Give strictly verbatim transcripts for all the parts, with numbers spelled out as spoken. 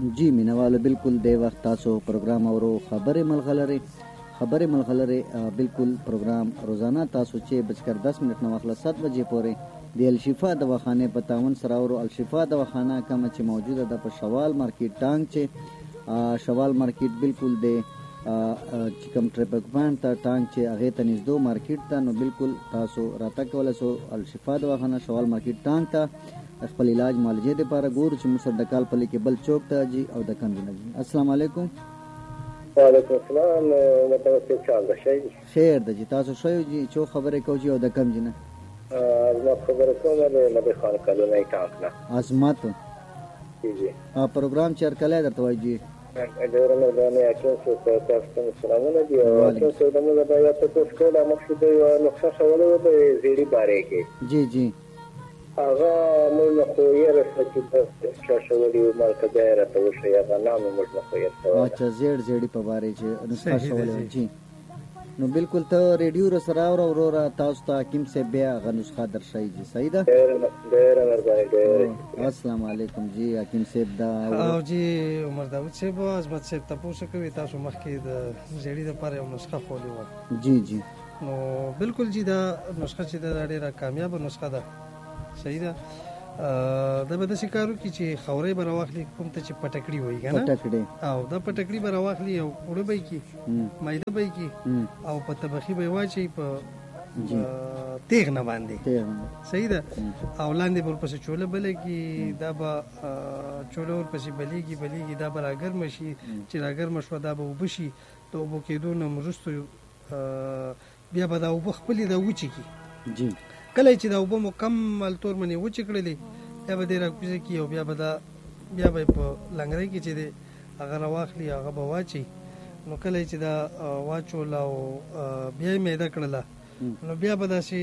جی مینوالو بالکل د وخت تاسو پروګرام اورو خبرې ملغلره خبرې ملغلره بالکل پروګرام روزانه تاسو چې بجکر دس منټ نو واخله سات بجې پورې د الشفا دواخانه په تعاون سره اورو الشفا دواخانه کوم چې موجوده ده په شوال مارکیټ ټانګ چې شوال مارکیټ بالکل د چې کوم ټریفک پوینټ ته ټانګ چې هغه ته نږدې مارکیټ ته نو بالکل تاسو راته کولای سو الشفا دواخانه شوال مارکیټ ټانګ ته خپل علاج معالجې لپاره ګورو چې موږ د کال په لکه بل چوک ته جی او د کندونه جی. السلام علیکم. وعلیکم السلام. متوسط چال ده شي خیر ده جی تاسو شوی جی چو خبره کو جی او د کم جنه ما خبره کوم له نبی خان کلو نه ټاکلا عظمت جی ا پروګرام چیر کله درته وای جی ډېر نه دا نه اکو څه تاسو سلامونه دی او تاسو د موږ د یو تاسو کوله مقصد یو نقشه شولو د زیری باره کې جی جی هغه موږ خو یې رسېږي چې شولو مرکز راته وشي هغه نام موږ خو یې سره اچھا زیړ زیړی په باره چې نقشه شولو جی نو بالکل ته ریډیو را سره اور اورورا تاسو ته حکیم سے بیا غ نسخه درشي جی صحیح ده ډېر مهرباني ډېر السلام علیکم جی حکیم صاحب دا او جی عمر داود صاحب عظمت صاحب تاسو کوي تاسو مخکې د زیړی لپاره یو نسخه خولې و جی جی نو بالکل جی دا نسخه چې دا ډېره کامیاب نسخه ده صحیح ده دا به د شکارو کې چې خورې بر واخلي کوم ته چې پټکړی وای کنه پټکړی او دا پټکړی بر واخلي او وړه به کی مایده به کی او په تبخی به واچي په تیغ نه باندې صحیح ده او لاندې بل پس چوله بلې کی دا به چوله ور پس بلېږي بلېږي دا بر اگر مشي چې اگر مشو دا به وبشي ته وبو کېدو نه مرستو بیا به دا وبخپلې دا وچی کی جی کله چې دا وبو مکمل تور منی وچ کړلې یا به ډیر کوزه کی او بیا به دا بیا به په لنګړی کې چې دی هغه واخلي هغه به واچي نو کله چې دا واچول او بیا میده کړله نو بیا به داسې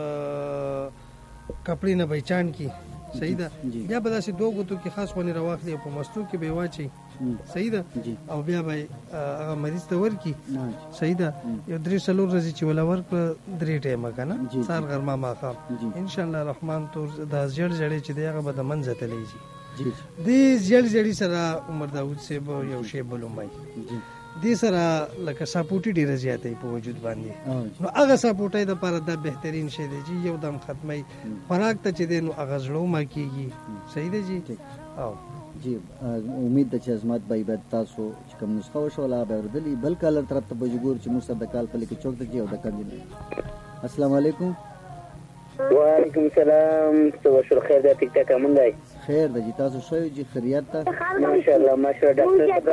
کپړې نه بچان کی صحیح ده بیا به داسې دوه غوتو کې خاص ونی راواخلي په مستو کې به واچي صحیح ده او بیا به هغه مریض ته ورکی صحیح ده یو درې سلور ورځې چې ولا ورک درې ټیمه کنه سار غرمه ماخام ان شاء الله الرحمن تو دا زړ زړې چې دی هغه به د منځ ته لیږي دې زړ زړې سره عمر داود صاحب یو شی بلومای دې سره لکه سپورټي ډیره زیاتې په وجود باندې نو هغه سپورټي د لپاره د بهترین شی دی چې یو دم ختمي خوراک ته چې دی نو هغه زړو ما کیږي صحیح دی جی او جی امید ده چې عظمت بای بد تاسو چې کوم نسخه وشوله به وردلی بل کال طرف ته بجګور چې موږ د کال په لکه چوک ته جی او د کندې السلام علیکم وعلیکم السلام تبشر خیر ده ټیک ټاک امندای خیر ده جی تاسو شوی جی خیریت ته ماشاءالله ماشاءالله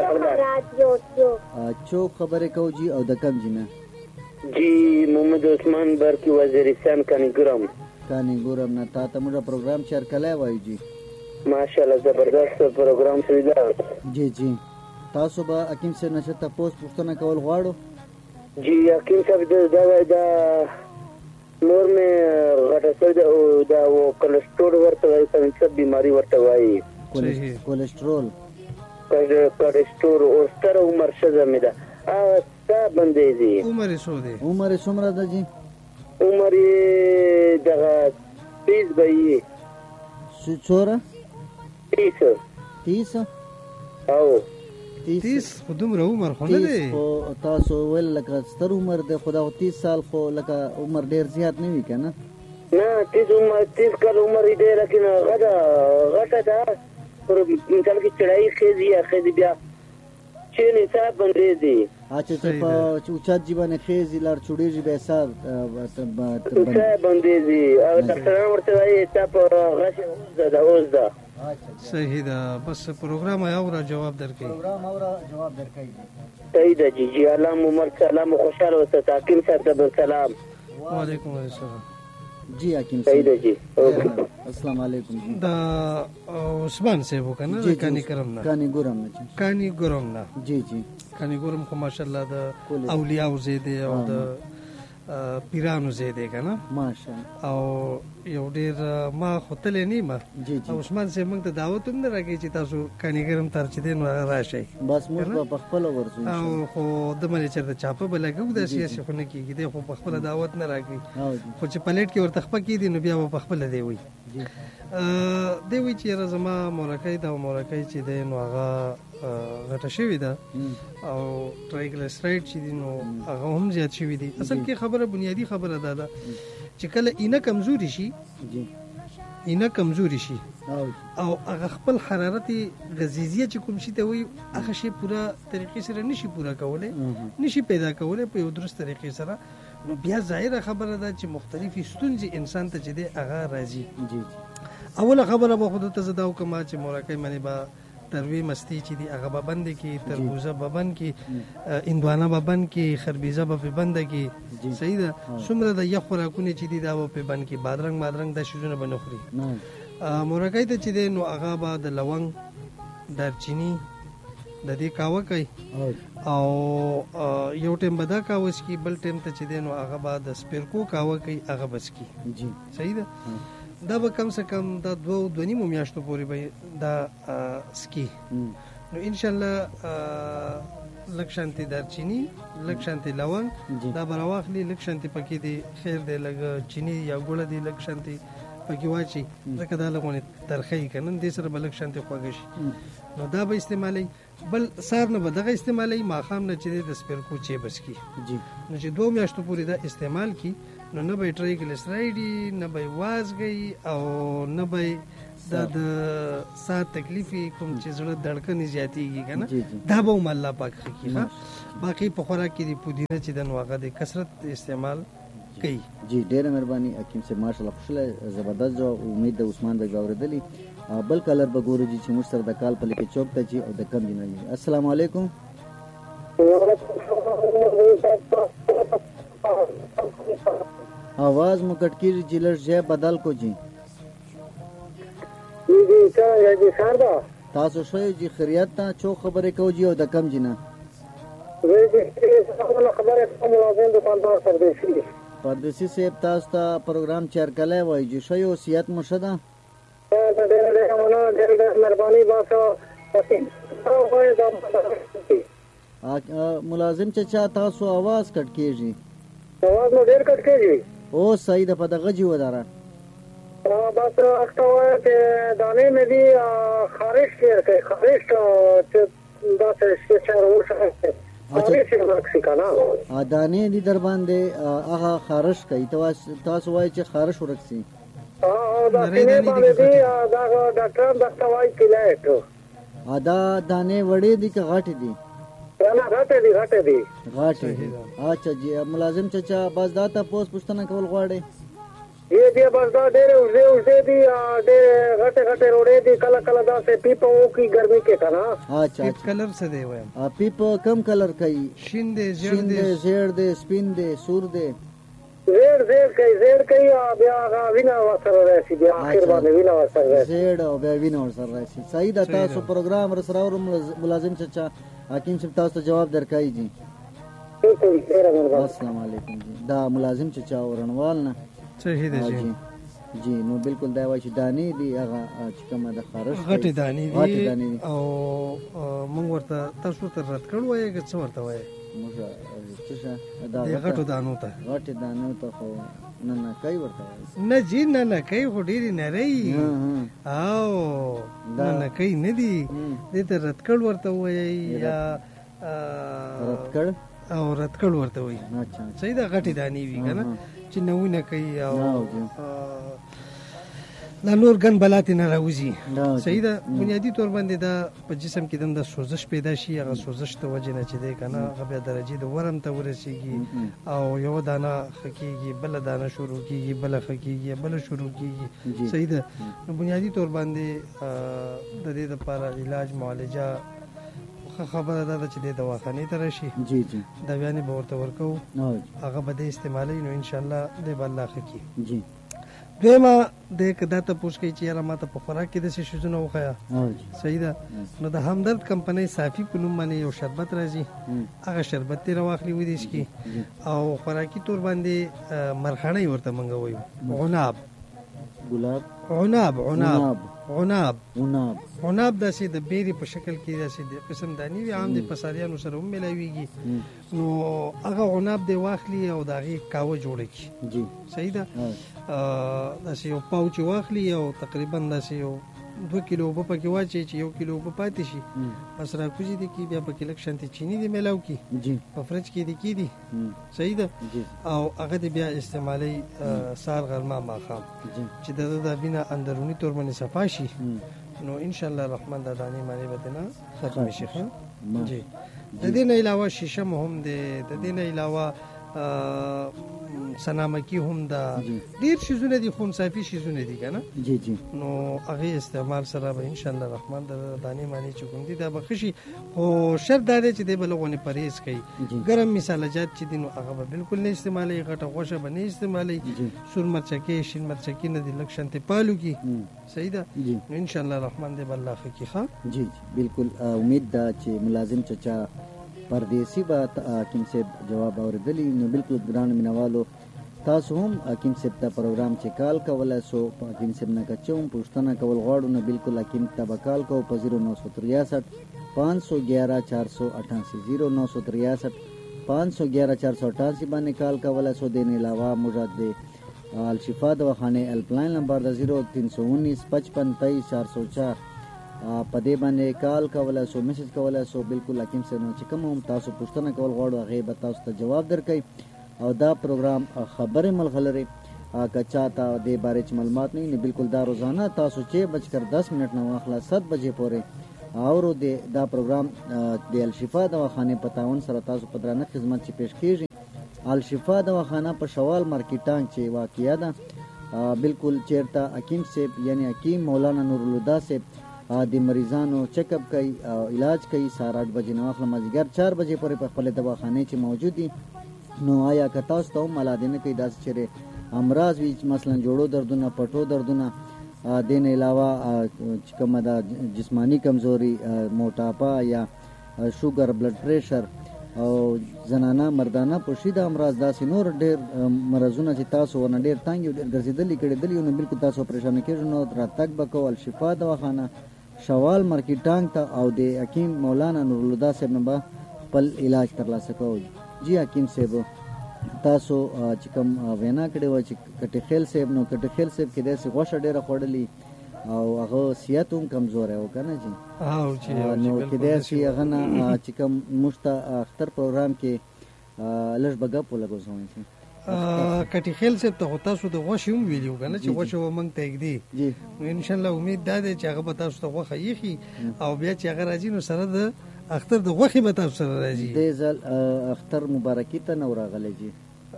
ډاکټر چوک خبره کو جی او د کم جنه جی محمد عثمان برکی وزیرستان کانیګرام کانیګرام نه تا ته موږ پروګرام شیر کله وای جی ماشاءالله زبردست پروګرام شوی دا جی جی تاسو به حکیم صاحب نشه تاسو پوښتنه کول غواړو جی حکیم صاحب دا دا نور مې غټه ده دا و کولېسترول ورته وایي څنګه بیماری ورته وایي کولېسترول کولېسترول او ستر عمر شزه مې ده ا تا باندې دي عمر یې څو دی عمر یې څومره ده جی عمر یې دغه تیس به یي څوره تیس تیس او تیس خو دومره عمر خو نه دی خو تاسو ویل لکه ستر عمر دی خو دا تیس سال خو لکه عمر ډېر زیات نه وي که نه نه تیس عمر تیس کال عمر یې دی لیکن غټه غټه ده پر مثال کې چړایي ښځې یا ښځې بیا چې نصاب باندې دي اچھا چې په اوچت جی باندې ښځې لار چوډېږي بیا سر اوچت باندې دي او ډاکټران ورته وایي تا په غشې اوس ده اوس ده صحیح ده بس پروګرام اورا جواب درکې پروګرام اورا جواب درکې صحیح ده جی جی علام عمر سلام خوشاله اوسه حکیم صاحب سلام وعلیکم السلام جی حکیم صحیح ده جی السلام علیکم دا عثمان صاحب کنه کانی کرم نه کانی ګورم نه کانی ګورم نه جی جی کانی ګورم خو ماشاءالله د اولیاء زیده او د پیرانو زیده کنه ماشاءالله او یو ډیر ما خپل نه ما عثمان صاحب موږ ته دعوت هم نه راکې چې تاسو کانیګرم تر چې دین راشي بس موږ په خپل ورځو او خو د ملي چرته چاپه بلګو د سیاسي خو نه کیږي د خو په خپل دعوت نه راکې خو چې پلیټ کې ورته خپل کې دي نو بیا په خپل دی وي دی وی چې زما مورکۍ دا مورکۍ چې دی نو هغه غټه شوې ده او ټرایګلیسراید چې دي نو هغه هم زیات شوي دي. اصل کې خبره بنیادی خبره دا ده چې کله اینه کمزوري شي اینه کمزوري شي او هغه خپل حرارت غذیزیه چې کوم شي ته وي هغه شی پوره طریقې سره نشي پوره کولی نشي پیدا کولی په یو درست طریقې سره. نو بیا ظاهره خبره ده چې مختلفې ستونزې انسان ته چې دی هغه راځي. اوله خبره به خو ته زه دا وکړم چې مورکۍ منې به تروی مستی چې دی هغه به بنده کړي، تربوزه به بند کړي، هندوانه به بند کړي، خربیزه به پې بنده کړي. صحیح ده. څومره د یخ خوراکونه چې دي دا به پې بند کړي، بادرنګ بادرنګ دا شیزونه به نه خوري. مورکۍ ته چې دی نو هغه به د لونګ، دارچیني د دې کاوه کوي او یو ټیم به دا کاوه څکي، بل ټیم ته چې دی نو هغه به د سپیرکو کاوه کوي هغه به څکي. صحیح ده. دا به کم سے کم دا دوه دوه نیمو میاشتو پورې به دا سکي. نو انشاءالله لږ شانتې دارچیني، لږ شانتې لونګ دا به راواخلي، لږ شانتې پکې دی خیر دی، لږ چیني یا ګوړه دی لږ شانتې پکې واچي، ځکه دا لږ ترخی که نه دې سره به لږ شانتې خوږه شي. نو دا به استعمالوي. بل سهار نه به دغه استعمالوي، ماښام نه چې دی د سپیرکو چای به څکي. نو چې دوه میاشتو پورې دا استعمال کړي نو نه به یې ټرایګلیسراید وي، نه به یې وازګی او نه به یې دا د ساه تکلیف کوم چې زړه دړکنې زیاتېږي که نه دا به هم الله پاک ښه کړي. باقي په خوراک کې د پودینه چې ده نو هغه د کثرت استعمال کوي. جی ډېره مهرباني حکیم صاحب، ماشاءالله خوشاله زبردست جواب. امید د عثمان بھائی به اورېدلي. بل کالر به ګورو جي چې موږ سره د کال په لیکې چوک ته جي او د کم دینه جي. السلام علیکم. आवाज मु कटकी जिलर जे बदल को जी जी जी का जी सारदा تاسو شوي جی خیریت ته چو خبرې کو جی او د کم جنا وی جی خبره کوم لازم د پاندار پردیسی پردیسی سے تاسو ته پروګرام چیر کله وای جی شوي وصیت مشدا ډېر ډېر مننه، ډېر ډېر مهرباني باسو. ملازم چچا تاسو आवाज کټ کیږي، आवाज نو ډېر کټ کیږي. او صحیح ده. په دغه جی وداره بس اخته وای چې دانې مې دي خارش کې خارش ته دا څه چې ورسره خارش ورکسي کنه ا دانې دي در باندې هغه خارش کوي. تاسو وای چې خارش ورکسي اه دا دې باندې دي دا ډاکټر دغه وای کلیټ ا دا دانې وړې دي که غاټې دي؟ نه غاټې دي غاټې دي غاټې. اچھا جی ملازم چچا بس دا ته پوس پوښتنه کول غواړي. یہ دې بس دا ډېر اوږدې اوږدې دي ډېر غټې غټې روړې دي، کله کله داسې پیپ وکړي ګرمي کې که نه. اچھا پیپ کلر څه دی وایم؟ پیپ کم کلر کوي؟ شین دی، زیړ دی، زیړ دی، سپین دی، سور دی؟ زیړ زیړ کوي زیړ کوي بیا هغه وینه ورسره راشي، بیا اخر باندې وینه ورسره راشي. زیړ او بیا وینه ورسره راشي. صحیح ده. تاسو پروګرام رسره ور ملازم چچا حکیم صاحب تاسو ته جواب درکای جی. السلام علیکم جی. دا ملازم چچا ورنوال نه صحیح ده جی. جی نو بالکل دا وایي چې دانې دي هغه چې کومه د خارش غټې دانې دي او موږ ورته تاسو ته رد کړو وایي که څه ورته وایي؟ موږ څه د غټو دانو ته غټې دانو ته خو نه نه کوي ورته وایي. نه جی نه نه کوي خو ډېرې نرۍ او نه نه کوي نه دي. دې ته رتکړ ورته وایي یا رتکړ او رتکړ ورته وایي. صحیح ده. غټې دانې وي که نه چې نوونه کوي او دا نور ګن بلاتې نه راوځي. صحیح ده. بنیادي طور باندې دا په جسم کې د سوزش پیدا شي، هغه سوزش ته وجې نه چې دی که نه هغه بیا درجې د ورم ته ورسېږي او یوه دانه ښه کېږي، بله دانه شروع کېږي، بله ښه کېږي، بله شروع کېږي. صحیح ده. نو بنیادي طور باندې د دې دپاره علاج معالجه خبره دا ده چې د دواخانې ته راشي، دوايانې به ورته ورکوو، هغه به دې استعمالوي نو انشاءالله دی به الله ښه کړي. دویمه دی که دا تپوس کوي چې یاره ما ته په خوراک کې داسې شیزونه وښیه. صحیح ده. نو د همدرد کمپنۍ صافي په نوم باندې یو شربت راځي، هغه شربت دې راواخلي ودې څکي او خوراکي طور باندې مرخڼۍ ورته موږ وایو، عناب ګلاب عناب عناب عناب عناب عناب داسې د بیرې په شکل کې داسې د قسم دانی وي عام د پساریانو سره هم ملاویږي نو هغه عناب دی واخلي او د هغې کاوه جوړه کړي جی صحیح ده داسې یو پاوچ واخلي او تقریبا داسې یو دوه کیلو اوبه پکې واچوي چې یو کیلو اوبه پاتې شي بس راکوزي دي کې بیا پکې لږ شانتې چینی دي میلاو کړي جی په فرج کې دي کې دي صحیح ده او هغه دې بیا استعمالي سهار غرمه ماښام چې د ده د وینه اندروني طور باندې صفا شي نو ان شاء الله الرحمن د دانې معنی به دې نه ختم شي جی د دې نه علاوه شیشه هم دی د دې نه علاوه سنامکی هم دا ډیر شیزونه دي خون صافي شیزونه دي کنه جی جی نو هغه استعمال سره به ان شاء الله الرحمن د دانې معنی چې کوم دي دا به خشي خو شرط دا دی چې د بلغونه پرهیز کوي ګرم مثالجات چې دي نو هغه به بالکل نه استعمالي غټه غوښه به نه استعمالي سور مرچکي شین مرچکي نه دي لکشنته پالو کی صحیح ده نو ان شاء الله الرحمن دې الله فکی ښه جی جی بالکل امید ده چې ملازم چچا پردیسی با حکیم صاحب جواب اوریدلی نو بالکل ګران مینوالو تاسو هم حکیم صاحب ته پروګرام چې کال کولای سو حکیم صاحب نه کچوم پښتنه کول غواړو نو بالکل حکیم ته کال کو په صفر نو تریسٹھ پانچ سو گیارہ چار سو اٹھاسی صفر نو تریسٹھ پانچ سو گیارہ چار سو اٹھاسی باندې کال کولای سو دین علاوه مراد دے الشفا دواخانه هیلپ لاین نمبر د صفر تین سو انیس پچپن تیئیس چار سو چار په دې باندې کال کولای سو میسج کولای سو بالکل حکیم صاحب نو چې کوم هم تاسو پښتنه کول غواړو هغه به تاسو ته جواب درکړي او دا پروګرام خبرې ملغلره کچا تا دې باره چې معلومات نه نه بالکل دا روزانه تاسو چې بجکر دس منټ نه واخلا سات بجې پورې او دې دا پروګرام د الشفا دواخانه پتاون سره تاسو په درانه خدمت چې پیش کیږي الشفا دواخانه په شوال مارکیټان چې واقعیا ده بالکل چیرته حکیم صاحب یعنی حکیم مولانا نور الهدى صاحب د مریضانو چیک اپ کوي او علاج کوي سهار آٹھ بجې نه واخله مازدیګر چار بجې پورې په خپل دواخانه چې موجود دي نو آیا که تاسو ته هم ملادینه کوي داسې چیرې امراض وي مثلا جوړو دردونه پټو دردونه دین علاوه چې کومه ده جسمانی کمزوري موټاپا یا شوګر بلډ پریشر او زنانه مردانه پوشیده امراض داسې نور ډېر مرضونه چې تاسو ورنه ډېر تنګ یو ډېر ګرځېدلي کړېدلي یو نو بالکل تاسو پریشانه کېږئ نو راتګ به کوو الشفا دواخانه شوال مارکیټ ټانګ ته او د حکیم مولانا نور الهدى صاحب نه به خپل علاج ترلاسه کوو جی حکیم صاحب تاسو چې کوم وینا کړې وه چې کټي خیل صاحب نو کټي خیل صاحب کې داسې غوښه ډېره خوړلي او هغه صحت هم کمزوری و که نه جي نو کېدای شي هغه نه چې کوم موږ ته اختر پروګرام کې لږ به ګپ ولګوزوئ کټي خیل صاحب ته خو تاسو د غوښې هم ویلي وو که نه چې غوښه به موږ ته ږدي نو انشاءالله امید دا دی چې هغه به تاسو ته غوښه ایښي او بیا چې هغه راځي نو سره د اختر د غوښې به تاسو سره راځي دې ځل اختر مبارکي ته نه راغلی جي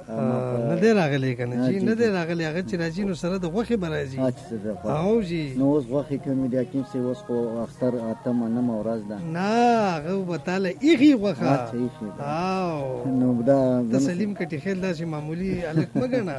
نه دی راغلی که نه جي نه دی راغلی هغه چې راځي نو سره د غوښې به راځي او جي نو اوس غوښې کمې دي حکیم صاحب اوس خو اختر اتمه نمه ورځ ده نه هغه به تاله ایښي غوښه او نو دا ته سلیم کټي خیل داسې معمولي هلک مه ګڼه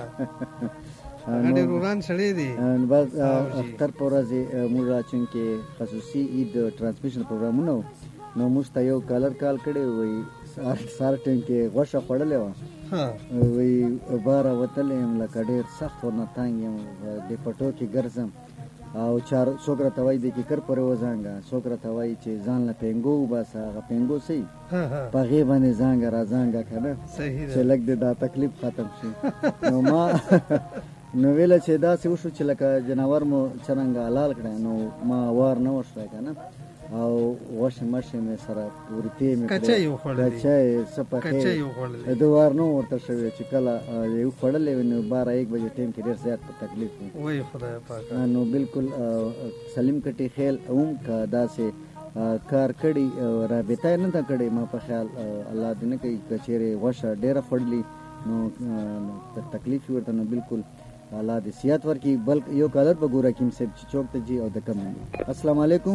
هغه ډېر وران سړی دی بس اختر په ورځ موږ چونکې خصوصي عید ټرانسمیشن پروګرامونه نو موږ ته یو کالر کال کړی وایي سهار ټایم کې غوښه خوړلې وه وایي باره وتلی یم لکه ډېر سخت ورنه تنګ یم د پټو کې ګرځم او چار څوک راته وایي د کیکر پورې وزانګه څوک راته وایي چې ځان له پینګو وباسه هغه پینګو صحیح په هغې باندې زانګه رازانګه که نه چې لږ د دا تکلیف ختم شي نو ما نو ویله چې داسې وشو چې لکه جناور مو څرنګه حلال کړی نو ما وار نه وشوی که نه او غوښې مشې مې سره ورتې مې کچه یې وخوړلې کچه یې څه پخې د وار نه ورته شوی چې کله یې وخوړلې وي نو باره یک بجې ټایم کې ډېر زیات په تکلیف وي خدای پاک نو بالکل سلیم کټي خیل هم که داسې کار کړي رابطه یې نه ده کړې ما په خیال الله دې نه کوي که چېرې غوښه ډېره خوړلي نو تکلیف یې ورته نو بالکل الله دې صحت ورکړي بل یو کالر به ګوره حکیم صاحب چې چوک ته ځي او د کم السلام علیکم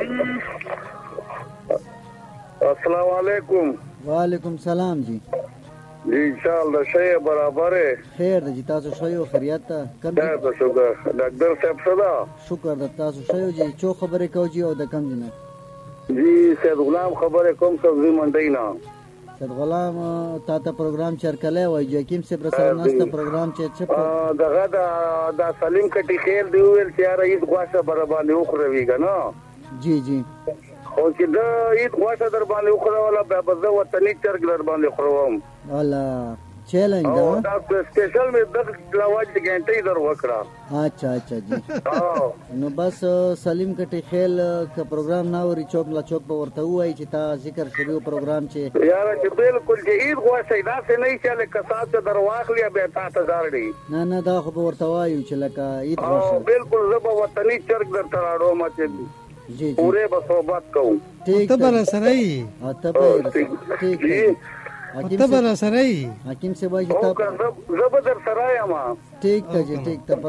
السلام علیکم وعلیکم سلام جی جی انشاءاللہ شای برابر ہے خیر ده جی تاسو شایو خیریت ته کم خیر ده شکر ډاکټر صاحب صدا شکر ده تاسو شایو جی چو خبرې کو جی او د کم جنه جی سید غلام خبره کوم سبزی منډی نه صد غلام تا ته پروګرام چرکلې وای جو حکیم صاحب سره ناسته پروګرام چې چې دغه دا دا سلیم کټی خیر دی ویل چې یاره هیڅ غواشه بر باندې وخروي کنه. جی جی او چې دا هیڅ غواشه در باندې وخروله به زه وطني چرګ در باندې خروم. الله چیلنج دا دا سپیشل می د لواج غنټې در وکړه. اچھا اچھا جی نو بس سلیم کټی خیل ک پروګرام ناوري چوک لا چوک په ورته وای چې تا ذکر شروع پروګرام چې یاره چې بالکل چې هیڅ غواشه دا څه نه چاله کسات در واخلیا به تا ته زاړي نه نه دا خو ورته وایو چې لکه هیڅ غواشه بالکل زه په وطني چرګ در تراړو ماته جی جی پوره به صحبت کوم. ٹھیک ته بر سره ای ته بر ٹھیک ته بر سره ای حکیم سے وای ته زب در سره ما ٹھیک ته جی ٹھیک ته پر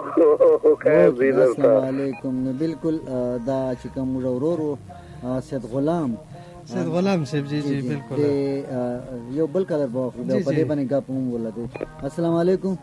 السلام علیکم. بالکل دا چې کوم ورورو سید غلام سید غلام صاحب جی جی بالکل یو بل کلر باخو په دې باندې غاپ مو ولګو. السلام علیکم.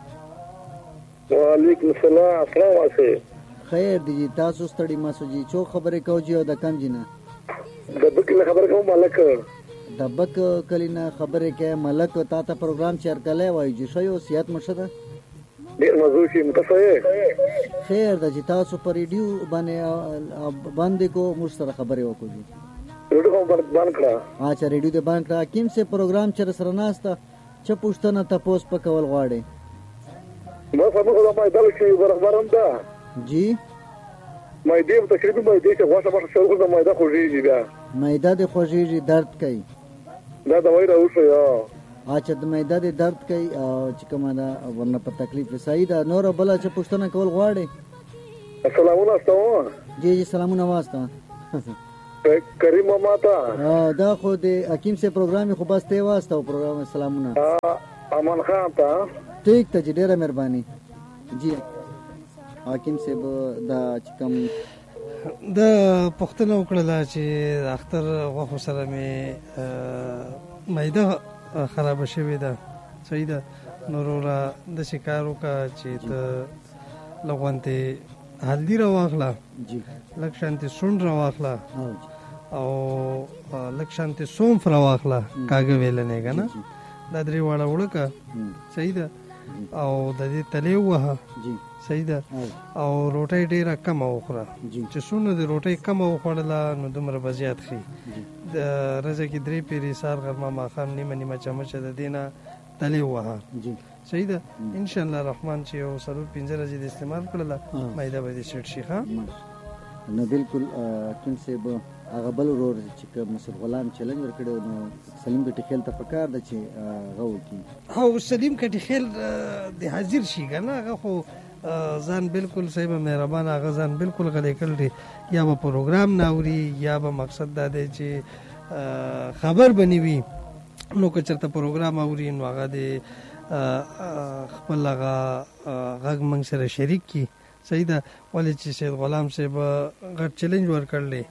وعلیکم السلام. السلام علیکم. خیر دی تاسو ستړي ماسو جی چو خبرې کو جی او د کم جنا د بک نه خبر کوم ملک د بک کلینا خبرې کې ملک تا ته پروګرام چیر کله وای جی شیو سیات مرشد ډیر مزو شي متفایه خیر د جی تاسو پر ریډیو باندې باندې کو مر سره خبرې وکړو جی ریډیو کوم باندې کړه اچھا ریډیو دې باندې کړه کیم سے پروګرام چر سره ناستا چ پښتنه تاسو په کول غواړي ما سمو خو ما دل شي برابرم ده جی مایده تقریبا مایده چې غواړم چې څو د مایده خوږیږي بیا مایده د خوږیږي درد کوي دا دوايي راوښه یا اچھا د مایده د درد کوي او چې کومه دا ورنه په تکلیف رسایي دا نور بل چې پښتنه کول غواړي. السلام علیکم. جی جی سلامونه واسطه کریم ماما تا دا خو د حکیم سے پروګرام خو بس ته واسطه او پروګرام سلامونه امان خان تا ٹھیک ته ډیره مهرباني جی حکیم صاحب دا چې کوم د پښتنه وکړه چې اختر غوښه سره مې معده خراب شوې ده صحیح ده نورورا د شکارو کا چې ته لغونته هلدی را واخلا جی لکشانتی سون را واخلا او لکشانتی سوم را واخلا کاګه ویل نه کنه دا درې واړه وړکا صحیح ده او د دې تلې وها جی صحیح ده او روټي ډیره کم وخوره چې سونه د روټي کم وخوړله نو دومره بزیات خي د رزه کې درې پیری سار غرمه ماخام نیمه نیمه چمچ د دینه تلې وها جی صحیح ده ان شاء الله الرحمن چې او سرور پنځه ورځې د استعمال کړله مایده به دې سیټ شي ها نو بالکل کوم څه به هغه بل ورور چې مسعود غلام چیلنج ورکړو نو سلیم کټی خیل ته پکار د چې غو کی او سلیم کټی خیل د حاضر شي کنه هغه خو ځان بالکل صاحب مهربان هغه ځان بالکل غلې کړل یا به پروګرام ناوري یا به مقصد دا دی چې خبر بنوي نو که چرته پروګرام اوري نو هغه د خپل هغه غږ موږ سره شریک کی صحیح ده ولې چې سید غلام صاحب غټ چیلنج ورکړل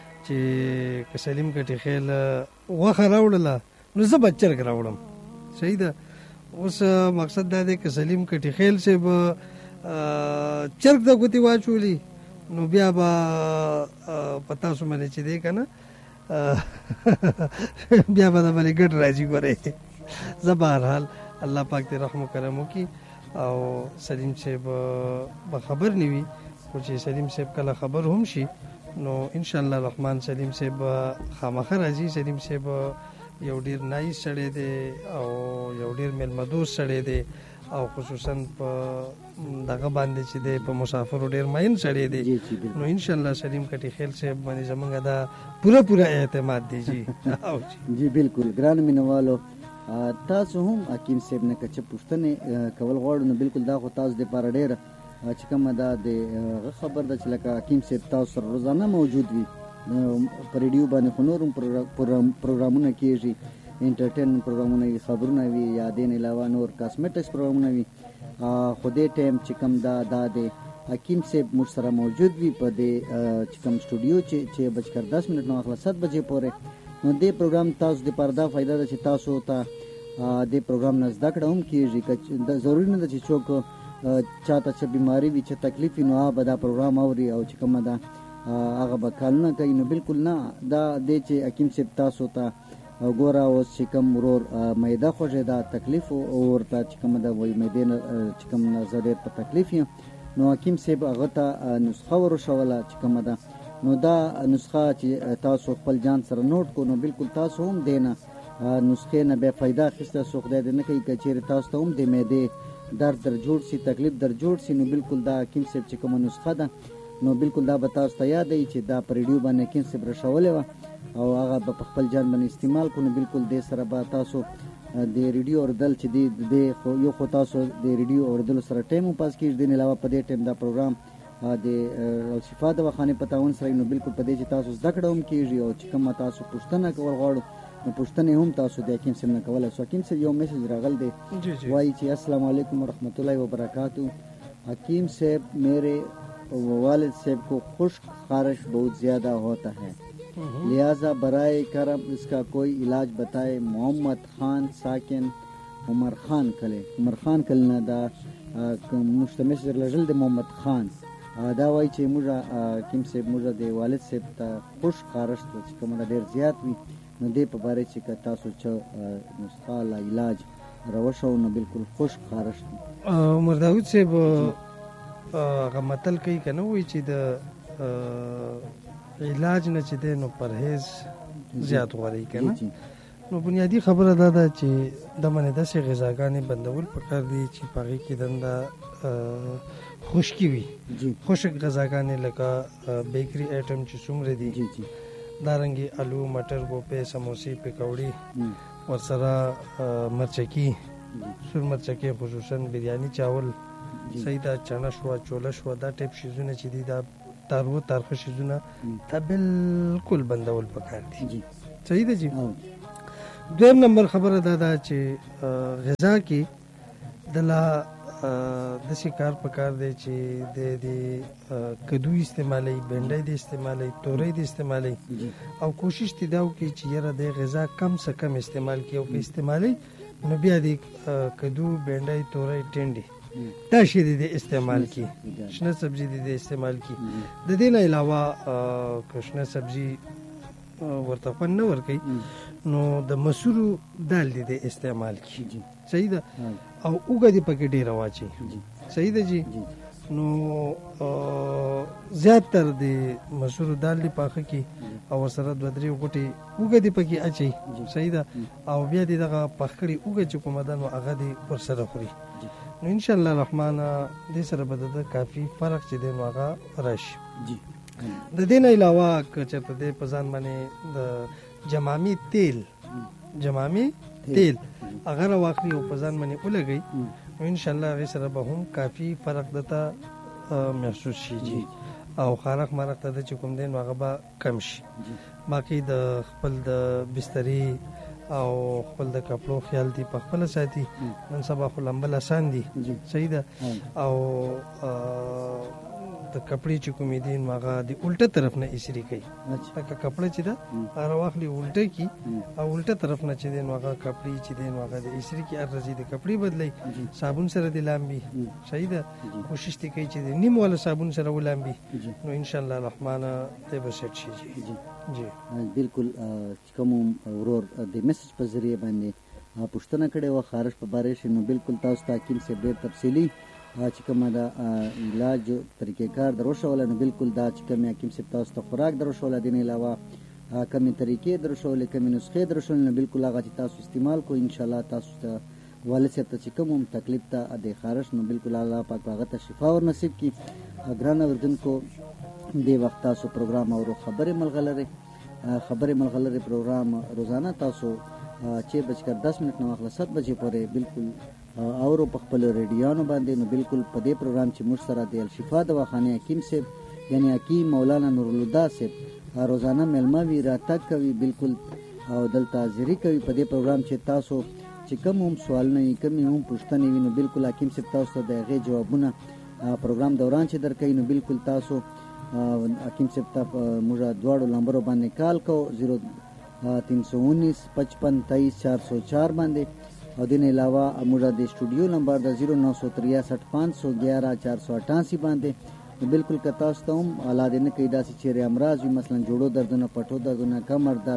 چې سلیم کټی خیل وخه راوړله نو زه بچر راوړم صحیح ده اوس مقصد دا دی چې سلیم کټی خیل صاحب چرګ د ګوتی واچولي نو بیا به پتا سو مې چې دی کنه بیا به د باندې ګډ راځي ګوره زه بهرحال الله پاک دې رحم و کرم وکړي او سلیم صاحب به خبر نیوي خو چې سلیم صاحب کله خبر هم شي نو ان شاء الله الرحمن سلیم صاحب خامخا راځي. سلیم صاحب یو ډیر نایس سړی دی او یو ډیر میلمدوس سړی دی او خصوصا په دغه باندې چې دی په مسافرو ډیر ماین سړی دی نو ان شاء الله سلیم کټی خیل صاحب باندې زمونږ دا پورا پورا اعتماد دی جی جی بالکل ګران مینوالو تاسو هم حکیم صاحب نه کچ پښتنه کول غواړو نو بالکل دا خو تاسو د پاره ډیر چې کومه دا د خبر د چې لکه حکیم صاحب تاسو سره روزانه موجود وي په ریډیو باندې خو نورم پروګرامونه کیږي انټرټینمنټ پروګرامونه خبرونه وي یا دین علاوه نور کاسمیټکس پروګرامونه وي خو دې ټایم چې کوم دا دا د حکیم صاحب مر سره موجود وي په دې چې کوم سټوډیو چې چې بجکر دس منټ نو اخلا سات بجې پورې نو دې پروګرام تاسو د پردا فائدہ ده چې تاسو ته دې پروګرام نه زده کړه هم کیږي چې ضروري نه ده چې څوک چاته چې بیماری وي چې تکلیف نو هغه دا پروګرام اوري او چې کومه دا هغه به کارونه کوي نو بالکل نه دا دې چې حکیم صاحب تاسو ته او ګوره اوس چې کوم ورور معده خوږې دا تکلیف ورته چې کوم د وای معدې نه چې کوم زه ډېر په تکلیف یم نو حکیم صاحب هغه ته نسخه ورښوله چې کومه ده نو دا نسخه چې تاسو خپل جان سره نوٹ کو نو بالکل تاسو هم دی نه نسخې نه بیا فایده اخیسته څو خدای دې نه کوي که چېرې تاسو ته هم د معدې درد در جوړ شي تکلیف در جوړ شي نو بالکل دا حکیم صاحب چې کومه نسخه ده نو بالکل دا به تاسو ته یاد وي چې دا په ریډیو باندې حکیم صاحب رښولې وه او هغه به په خپل جان باندې استعمال کړو نو بالکل دې سره به تاسو د ریډیو اورېدل چې دی د خو یو خو تاسو د ریډیو اورېدلو سره ټایم هم پاس کېږي دې نه علاوه په دې ټایم دا پروګرام د الشفا دواخانې په تعاون سره نو بالکل په دې چې تاسو زده کړه هم کېږي او چې کومه تاسو پوښتنه کول غواړو نو پوښتنې هم تاسو د حکیم صاحب نه کولی شو. حکیم صاحب یو میسج راغل دی وایي چې السلام علیکم ورحمۃ اللہ وبرکاتہ. حکیم صاحب میرے والد صاحب کو خشک خارش بہت زیادہ ہوتا ہے لہذا برائے کرم اس کا کوئی علاج بتائے. محمد خان ساکن عمر خان کله عمر خان کله نه دا مشتمل لجل د محمد خان دا وایي چې موږ حکیم صاحب موږ د والد صاحب ته خشک خارش چې کوم ډېر زیات وي نو دې په باره چې که تاسو چې نسخه لا علاج راوښو نو بالکل خشک خارش عمر داود صاحب هغه متل کوي که نه وایي چې د علاج نه چې دی نو پرهیز زیات غوره که نه نو بنیادي خبره دا ده چې د منې داسې غذاګانې بندول پکار دي چې په هغې کې دنده خشکي وي خشک غذاګانې لکه بیکري آیټم چې څومره دي دارنګې آلو مټر ګوپې سموسې پکوړې ورسره مرچکي سور مرچکي خصوصا بریاني چاول صحیح ده چنا شوه چوله شوه دا ټایپ شیزونه چې دي دا تارو تارخه شیزونه دا بالکل بندول پکار دي صحیح ده جی. دویم نمبر خبره دا ده چې غذا کې د لا داسې کار پکار دی چې د دې کدو استعمالوي بینډۍ د استعمالوي تورۍ د استعمالوي او کوشش دې دا وکړي چې یاره د غذا کم څه کم استعمال کړي او که استعمالوي نو بیا د کدو بینډۍ تورۍ ټنډې دا شی دې استعمال کړي شنه سبزي دې استعمال کړي. د دې نه علاوه که شنه سبزي ورته خوند نه ورکوي نو د مسورو دال دې استعمال کړي صحیح ده او اوږه دې پکې ډېره واچي صحیح ده جی. نو زیاتر د مسورو دال دې پاخه کړي او ورسره دوه درې غوټې اوږه دې پکې اچوي صحیح ده او بیا دې دغه پخ کړي اوږه چې کومه ده نو هغه دې ورسره خوري نو انشاءالله الرحمن دې سره به د کافي فرق چې دی نو هغه راشي. د دې نه علاوه که چېرته دی په ځان باندې د جمامي تیل جمامي تیل هغه راواخلي او په ځان باندې ولګوي نو انشاءالله هغې سره به هم کافي فرق درته محسوس شي جي او خارق مرق ته چې کوم دی نو هغه به کم شي. باقي د خپل د بسترې او خپل د کپړو خیال دی په خپل ساتي نن سبا خو لمبل آسان دي صحیح ده او د کپړې چې کومې دي نو هغه د الټه طرف نه ایسري کوي لکه کپړه چې ده هغه راواخلي الټه کي او الټه طرف نه چې دی نو هغه کپړې چې دی نو هغه د ایسري کې هر ورځې د کپړې بدلوي صابون سره د لامبي صحیح ده کوشش دی کوي چې د نیم والا صابون سره ولامبي نو انشاءالله الرحمن دی به سیټ شي جی بالکل. کوم ورور د میسج په ذریعه باندې پوښتنه کړې وه خارش په باره کې نو بالکل تاسو ته حکیم صاحب ډېر تفصیلي چې کومه د علاج طریقې کار دروښوله نو بالکل دا چې کومې حکیم صاحب تاسو ته خوراک دروښوله دې نه علاوه کومې طریقې دروښولې کومې نسخې دروښولې نو بالکل هغه چې تاسو استعمال کوئ انشاءالله تاسو ته والد صاحب ته چې کوم هم تکلیف ته د خارش نو بالکل الله پاک هغه ته شفا ور نصیب کړي. ګران اورېدونکو دې وخت تاسو پروګرام اورو خبرې ملغلرې خبرې ملغلرې پروګرام روزانه تاسو چې بجکر دس منټ نه واخله سات بجې پورې بالکل اورو په خپل ریډیوانو باندې نو بالکل په دې پروګرام چې موږ سره د الشفا دواخانې حکیم صاحب یعنی حکیم مولانا نورالهدی صاحب روزانه میلمه وي راتګ کوي بالکل او دلته حاضري کوي په دې پروګرام چې تاسو چې کوم هم سوالونه وي کوم هم پوښتنې وي نو بالکل حکیم صاحب تاسو ته د هغې جوابونه پروګرام دوران چې درکوي نو بالکل تاسو حکیم صاحب ته موږ دواړو نمبرو باندې کال کو زیرو تین سو انیس پچپن تیئیس چار سو چار باندې او دین علاوه موږ د اسټوډیو نمبر د زیرو نو سو تریاسٹھ پانچ سو گیارہ چار سو اٹھاسی باندې بالکل که تاسو ته هم حالات نه کوي داسې چیرې امراض وي مثلا جوړو دردونه پټو دردونه کمر درد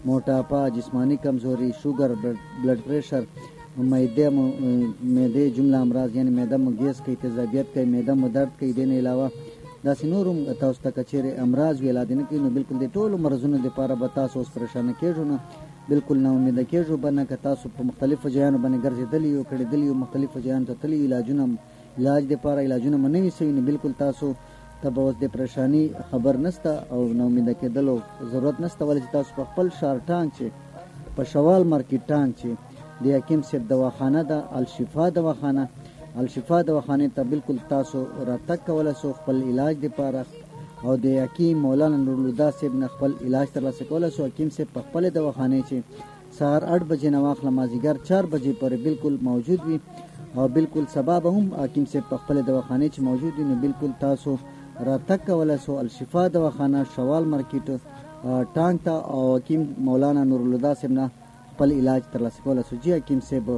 موټاپا، جسمانی کمزوری، شوگر، بلڈ پریشر، معده معده جمله امراض یعنی معده مو ګیس کوي، تیزابیت کوي، معده مو درد کوي. دین علاوه داسې نور هم تاسو ته کچېرې امراض وي علاج نه کوي، نو بالکل د ټولو مرضونو لپاره به تاسو اوس پریشانه کېږو نه، بالکل نا امیده کېږو به نه. که تاسو په مختلفو ځایانو باندې ګرځېدلي یو کړېدلي یو مختلفو ځایانو ته تللي علاجونه علاج دپاره علاجونه مو نه وي سوي، نو بالکل تاسو ته به اوس د پریشاني خبر نشته او نا امیده کېدلو ضرورت نشته، ولې چې تاسو په خپل ښار ټانګ چې په شوال مارکیټ ټانګ چې د حکیم صاحب دواخانه ده، الشفا دواخانه، الشفا دواخانې ته بالکل تاسو راتګ کولی شو خپل علاج دپاره، او د حکیم مولانا نورالهدی صاحب نه خپل علاج ترلاسه کولی شو. حکیم صاحب په خپلې دواخانې چې سهار اټ بجې نه واخله مازدیګر چار بجې پورې بالکل موجود وي، او بالکل سبا به هم حکیم صاحب په خپلې دواخانې چې موجود وي، نو بالکل تاسو راتګ کولی شو الشفا دواخانه شوال مارکیټ ټانګ ته، او حکیم مولانا نورالهدی صاحب نه خپل علاج ترلاسه کولی شو. جی حکیم صاحب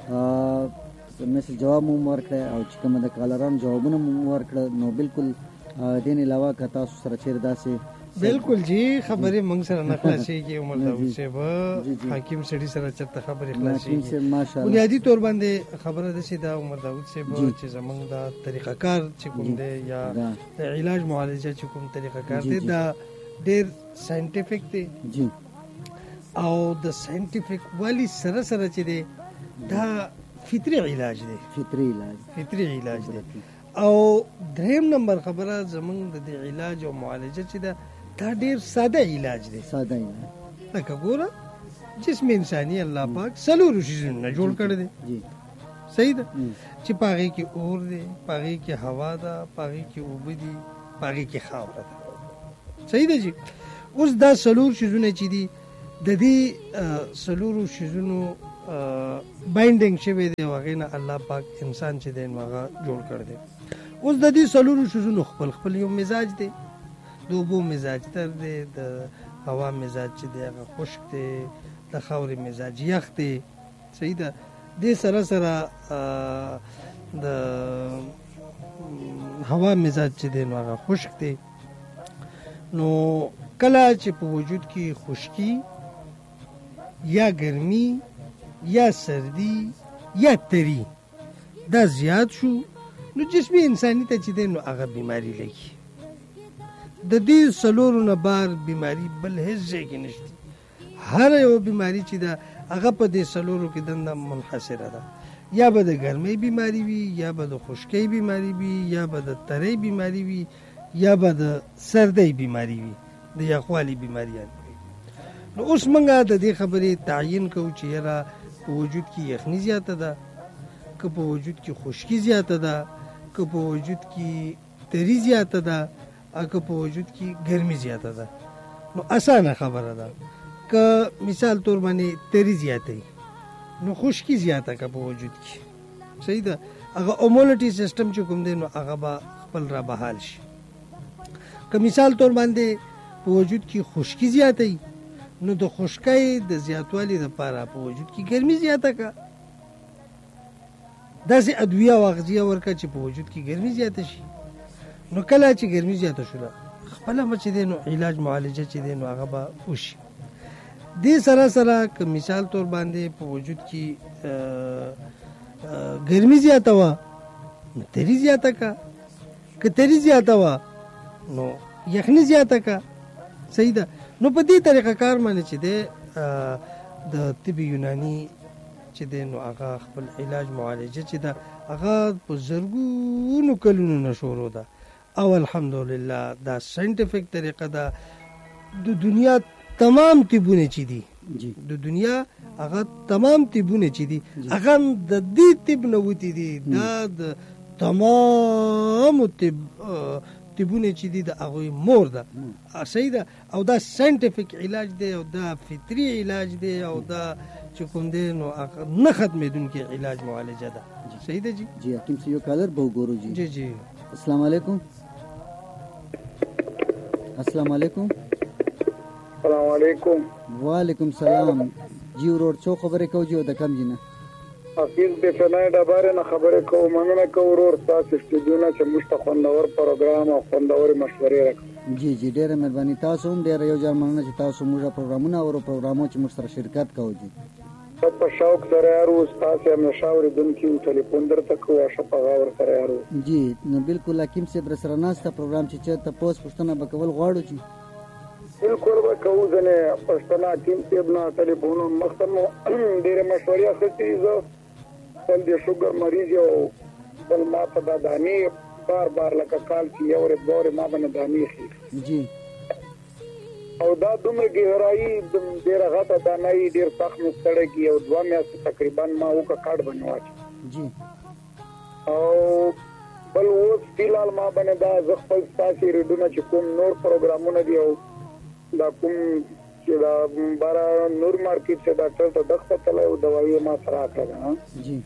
میسج جواب مو ورکړی او چې کومه د کالرانو جوابونه مو ورکړه، نو بالکل دین علاوه که تاسو سره چیرې داسې بالکل جی خبرې موږ سره نه خلاصېږي. عمر داود صاحب حکیم سړي سره چېرته خبرې خلاصېږي. بنیادي طور باندې خبره داسې ده عمر داود صاحب چې زموږ دا طریقه کار چې کوم دی یا د علاج معالجه چې کوم طریقه کار دی دا ډېر ساینټیفیک دی او د ساینټیفیک والی سره سره چې دی دا فطري علاج دی، فطري علاج فطري علاج دی. او دریم نمبر خبره زمونږ د دې علاج او معالجه چې ده دا ډېر ساده علاج دی. ساده علاج لکه ګوره جسم انساني الله پاک څلورو شیزونو نه جوړ کړی دی، صحیح ده، چې په هغې کې اور دی، په هغې کې هوا ده، په هغې کې اوبه دي، په هغې کې خاوره ده، صحیح ده جي. اوس دا څلور شیزونه چې دي د دې څلورو شیزونو باینډینګ شوی دی او هغې نه الله پاک انسان چې دی نو هغه جوړ کړی دی. اوس د دې څلورو شیزونو خپل خپل یو مزاج دی، د اوبو مزاج تر دی، د هوا مزاج چې دی هغه خشک دی، د خاورې مزاج یخ دی، صحیح ده. دې سره سره د هوا مزاج چې دی نو هغه خشک دی. نو کله چې په وجود کې خشکی یا ګرمي یا سردی یا تری دا زیات شو نو جسم انساني ته چې دی نو هغه بیماری لګي. د دې څلورو نه بار بیماری بل هیڅ ځای کې نشته. هر یو بیماری چې ده هغه په دې څلورو کې دنده منحصره ده، یا به د ګرمۍ بیماری وي، یا به د خشکۍ بیماری وي، یا به د ترۍ بیماری وي، یا به د سردۍ بیماری وي، د یخوالي بیماریان وي. نو اوس موږ د دې خبرې تعیین کوو چې یاره په وجود کې یخني زیاته ده، که په وجود کې خشکي زیاته ده، که په وجود کې تری زیاته ده، او که په وجود کې ګرمي زیاته ده. نو اسانه خبره ده، که مثال طور باندې تری زیاته نو خشکي زیاته که په وجود کې، صحیح ده، هغه امونټي سیستم چې کوم دی نو هغه به خپل را بحال شي. که مثال طور باندې په وجود کې خشکي زیاته نو د خشکۍ د زیاتوالي لپاره په وجود کې ګرمي زیاته که، داسې ادویه او اغذیه ورکړه چې په وجود کې ګرمي زیاته شي. نو کله چې ګرمي زیاته شوله خپله به چې دی نو علاج معالجه چې دی نو هغه به وشي. دې سره سره که مثال طور باندې په وجود کې ګرمي زیاته وه نو تری زیاته که، که تری زیاته وه نو یخني زیاته که، صحیح ده. نو په دې طریقه کار باندې چې دی د طب یوناني چې دی نو هغه خپل علاج معالجه چې ده هغه په زرګونو کلونو نه شروع ده، او الحمدلله دا ساینټیفیک طریقه ده. د دنیا تمام طبونه چې دي د دنیا هغه تمام طبونه چې دي هغه د دې طب نه وتی دي، دا د تمام طب طبونه چې دي د هغوی مور ده، صحیح ده. او دا ساینټیفیک علاج دی او دا فطري علاج دی او دا چې کوم دی نو نه ختمېدونکی علاج معالجه ده، صحیح ده جی. جی حکیم سے یو کالر به وګورو جی. جی جی السلام علیکم. السلام علیکم. السلام علیکم. وعلیکم سلام. جی ورور څو خبرې کوو جی او د کم جی نه حفیظ د فنای ډبارې نه خبرې کوو. مننه کوو ورور تاسو استودیو نه چې موږ ته خوندور پروګرام او خوندورې مشورې راکړئ. جی جی ډیره مهرباني. تاسو هم ډیره یو ځل مننه چې تاسو موږ پروګرامونه او پروګرامو چې موږ سره شرکت کوو. جی په شوق سره یارو تاسو هم شاورې دن کې ټلیفون درته کوه شپه غاور سره یارو. جی نو بالکل حکیم صاحب سره ناسته پروګرام چې چې تاسو پوښتنه وکول غواړو چې بالکل وکړو ځنه پښتنه حکیم صاحب نه ټلیفون مختم ډیره مشورې اخستې زه بل د شوګر مریض یو بل ما په دا دانی بار بار لکه کال چې یو ور دور ما باندې دانی خي جی او دا دومره ګهرایي ډیره غټه دانی ډیر سخت مستړی کی او دوه میاشتې تقریبا ما وکړ کارت باندې واچ جی او بل اوس فیلال ما باندې دا زه خپل تاسو ریډونه چې کوم نور پروګرامونه دی او دا کوم چې دا بارا نور مارکیټ سے ډاکټر ته دغه تل او دوايي ما سره راکړه. جی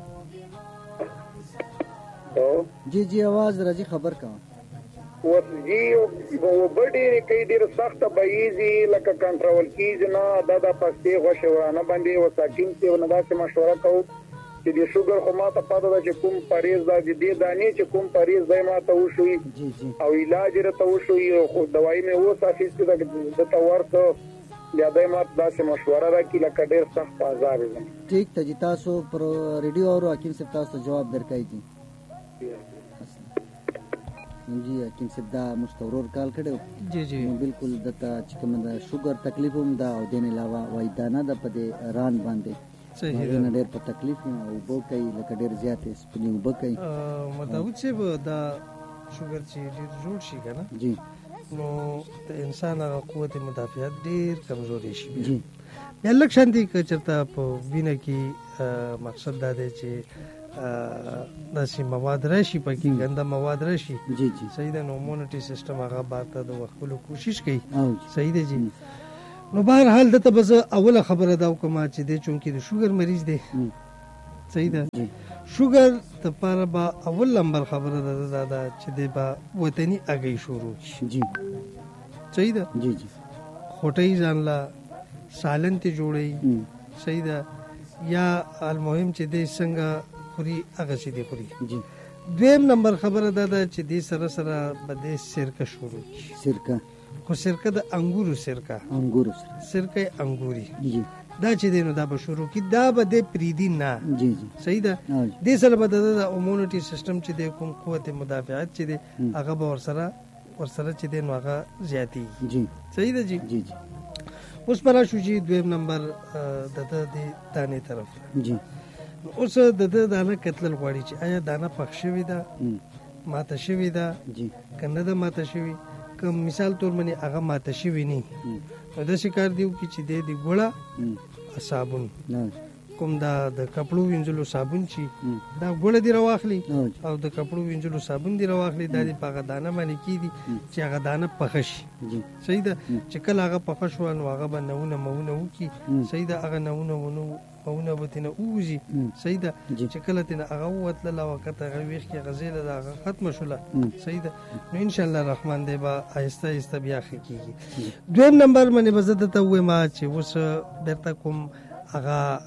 او جی جی आवाज راځي خبر کا ورځي او بډې کې ډېر سخت بایزي لکه کنټرول کیږي نه دا د پښتې غوښونه باندې وساکین ته نه دا چې مشوره کوو چې د شوګر خو ما ته پاته ده چې کوم پریز دا دې دانی چې کوم پریز دای ما ته وشوي او علاج رته وشوي خو دوايي مې و ساتي چې د تورته بیا دای ما دا چې مشوره راکې لکه ډېر سخت آزار دي. ٹھیک ته جی تاسو پر ریډیو او حکیم صاحب تاسو جواب درکای دي. جی حکیم صاحب دا مستورور کال کړو. جی جی بالکل دته چې کوم دا شوګر تکلیف هم دا او دین علاوه وای دانه د پدې ران باندې صحیح ده نه ډېر په تکلیف او بو کوي لکه ډېر زیاتې سپنی وب کوي. متعود چې دا شوګر چې ډېر جوړ شي کنه جی نو د انسان قوت مدافعت ډېر کمزوري شي. جی بیا لکه شانتي که چرته په وینه کې مقصد دا دی چې داسې مواد راشي پکې ګنده مواد راشي. جی جی صحیح ده. نو امونټي سیستم هغه بارته د وختلو کوشش کوي. او صحیح ده جی. نو بهر حال دته بز اوله خبره دا کوم چې د چونکی د شوګر مریض دی. صحیح ده. شوګر ته پر با اول نمبر خبره ده دا دا چې د با وطني اگې شروع شي. جی صحیح ده. جی جی خوټي ځان لا سالن ته جوړي. صحیح ده. یا المهم چې د څنګه خوري هغه چې دی خوري. جی دویم نمبر خبره ده دا چې د سره سره بده سرکه شروع شي. سرکه خو سرکه د انګورو سرکه انګورو سرکه انګوري جی دا چې دینو دا به شروع کی دا به د پریدي نه. جی جی صحیح ده. د سره به د امونټي سیستم چې د کوم قوت مدافعت چې دی هغه به ورسره ورسره چې دینو هغه زیاتی. جی صحیح ده. جی جی جی اوس پر شو چې دویم نمبر د د دانه طرف. جی اوس د د دانه کتل غواړي چې آیا دانه پخ شوی ده ماته شوی ده جی کنه ده ماته شوی کوم مثال تور منی هغه ماته شوی نه نو د شکار دیو کی چې د دې ګوړه صابون کوم دا د کپړو وینځلو صابون چی دا ګوړه دی راواخلی او د کپړو وینځلو صابون دی راواخلی د دې پاغه دانه باندې کی دي چې هغه دانه پخش. صحیح ده. چې کله هغه پخش ونه هغه باندې مونه وکي. صحیح ده. هغه نونه ونه مونه وتنه اوزي. صحیح ده. چې کله تنه هغه وتل لا وخت هغه ویخ کې غزیله دا ختم شوله. صحیح ده. نو ان شاء الله الرحمن دی با آهسته آهسته بیا خکېږي. دویم نمبر باندې بزده ته وې ما چې اوس برته کوم هغه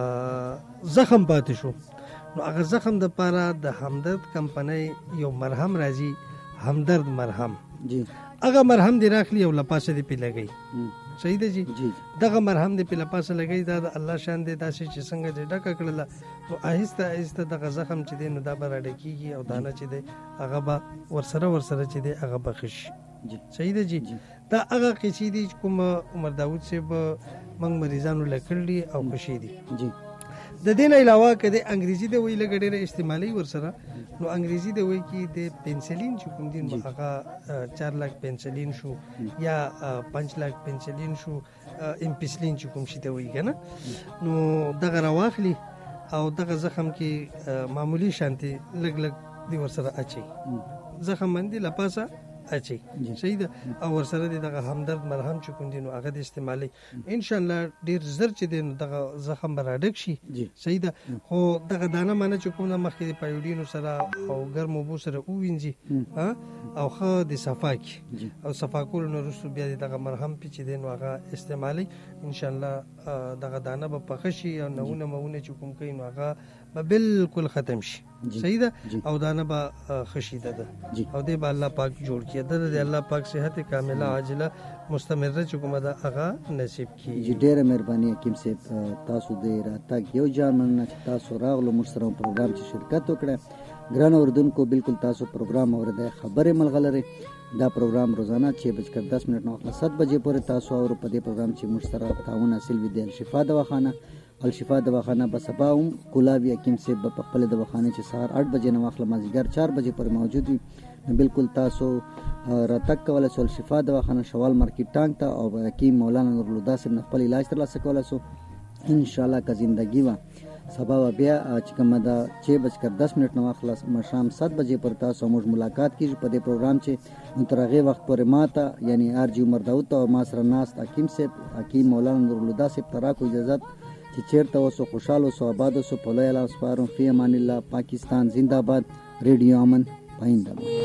زخم پاتې شو نو هغه زخم د پاره د همدرد کمپنۍ یو مرهم راځي همدرد مرهم. جی هغه مرهم دی راخلی او لپاسه دی پی لګی. صحیح ده. جی جی دغه مرهم دی پی لپاسه لګی دا د الله شان دی داسې چې څنګه دې ډکه کړله نو آهسته آهسته دغه زخم چې دی نو دا به راډکیږي او دانه چې دی هغه به ورسره ورسره چې دی هغه بخش. جی صحیح ده. جی دا هغه قصې دي کوم عمر داوود صاحب موږ مریضانو لکړي او خوشي دي. جی د دین علاوه کده انګریزي د ویل غډېره استعمالي ورسره نو انګریزي د وی کې د پنسلین چې کوم دین هغه چار لاک پنسلین شو یا پنځه لاک پنسلین شو امپیسلین چې کوم شي ته وی کنه نو دغه راواخلی او دغه زخم کې معمولی شانتي لګ لګ دی ورسره اچي زخم باندې لپاسه اچي. صحیح ده. او ورسره دغه همدرد مرهم چې کوم دین هغه د استعمالي ان شاء الله ډیر زر چې دین دغه زخم براډک شي. صحیح ده. خو دغه دانه معنی چې کوم مخکې د پایوډینو سره او ګرمو بو سره اووینځي او خو د صفاکی او صفاکول نو رسو بیا دغه مرهم چې دین هغه استعمالي ان شاء الله دغه دانه به پخشي او نوونه مونه چې کوم کین هغه به بالکل ختم شي صحیح ده او دا نه به خشیده ده او دې به الله پاک جوړ کړي د دې الله پاک صحت کامله عاجله مستمره چې کومه ده هغه نصیب کړي. جی ډیره مهرباني حکیم صاحب تاسو دې راتګ یو جان مننه چې تاسو راغلو موږ سره پروګرام چې شرکت وکړه. ګران اوردونکو بالکل تاسو پروګرام اورئ خبرې ملغلره دا پروګرام روزانه چھ بج کر دس منٹ نو سات بجے پورې تاسو او په دې پروګرام چې موږ سره تعاون حاصل وي د الشفا دواخانه الشفا دواخانه په سبا هم کولاوی حکیم صاحب په خپل دواخانه چې سهار آٹھ بجې نو اخله مازیګر چار بجې پر موجود وي. بالکل تاسو راتګ کولای شئ الشفا دواخانه شوال مارکیټ ټانګ ته او حکیم مولانا نور الله صاحب خپل علاج ترلاسه کولای شئ ان شاء الله. کا زندگی وا سبا بیا چې کومه دا چھ بج کر دس منٹ نو خلاص شام سات بجې پر تاسو موږ ملاقات کیږي په دې پروګرام چې تر هغه وخت پورې ماته یعنی ار جی عمر داوود او ما سره ناس حکیم صاحب حکیم مولانا نور الله صاحب ترا کو اجازه چې چیرته اوسو خوشاله اوسو آباد اوسو په لوی لاس پارو فی امان الله. پاکستان زندہ باد. ریډیو امن پاینده.